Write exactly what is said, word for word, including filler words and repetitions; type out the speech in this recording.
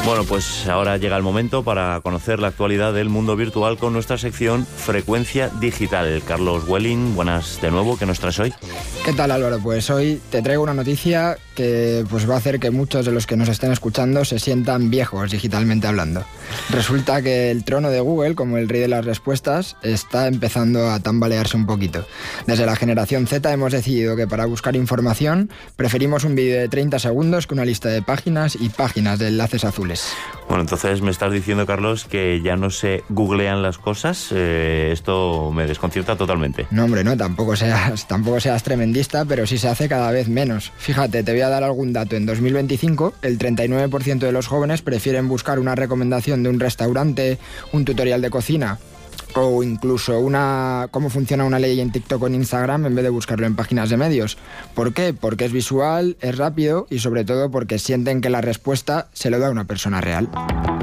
Bueno, pues ahora llega el momento para conocer la actualidad del mundo virtual con nuestra sección Frecuencia Digital. Carlos Welling, buenas de nuevo, ¿qué nos traes hoy? ¿Qué tal, Álvaro? Pues hoy te traigo una noticia que pues va a hacer que muchos de los que nos estén escuchando se sientan viejos digitalmente hablando. Resulta que el trono de Google, como el rey de las respuestas, está empezando a tambalearse un poquito. Desde la generación Z hemos decidido que para buscar información preferimos un vídeo de treinta segundos que una lista de páginas y páginas de enlaces azules. Bueno, entonces me estás diciendo, Carlos, que ya no se googlean las cosas. Eh, esto me desconcierta totalmente. No, hombre, no, tampoco seas, tampoco seas tremendista, pero sí se hace cada vez menos. Fíjate, te voy a dar algún dato. En dos mil veinticinco, el treinta y nueve por ciento de los jóvenes prefieren buscar una recomendación de un restaurante, un tutorial de cocina o incluso una cómo funciona una ley en TikTok o en Instagram en vez de buscarlo en páginas de medios. ¿Por qué? Porque es visual, es rápido y sobre todo porque sienten que la respuesta se lo da una persona real.